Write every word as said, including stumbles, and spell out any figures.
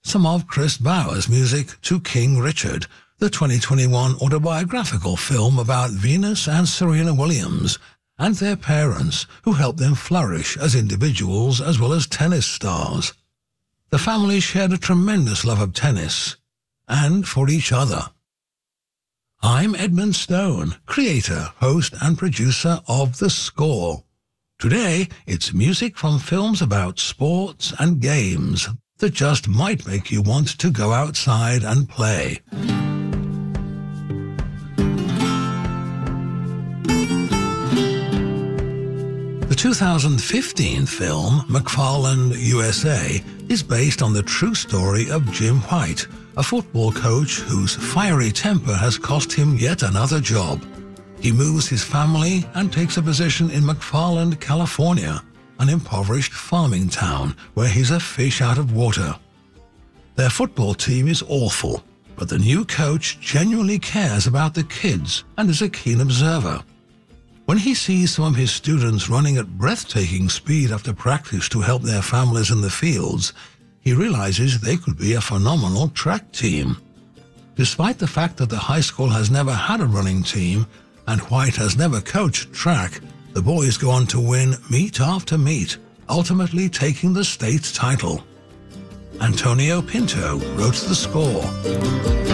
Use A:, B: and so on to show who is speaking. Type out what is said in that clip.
A: some of Chris Bauer's music to King Richard, the twenty twenty-one autobiographical film about Venus and Serena Williams and their parents who helped them flourish as individuals as well as tennis stars. The family shared a tremendous love of tennis and for each other. I'm Edmund Stone, creator, host and producer of The Score. Today, it's music from films about sports and games that just might make you want to go outside and play. The two thousand fifteen film, McFarland, U S A, is based on the true story of Jim White, a football coach whose fiery temper has cost him yet another job. He moves his family and takes a position in McFarland, California, an impoverished farming town where he's a fish out of water. Their football team is awful, but the new coach genuinely cares about the kids and is a keen observer. When he sees some of his students running at breathtaking speed after practice to help their families in the fields, he realizes they could be a phenomenal track team. Despite the fact that the high school has never had a running team and White has never coached track, the boys go on to win meet after meet, ultimately taking the state title. Antonio Pinto wrote the score.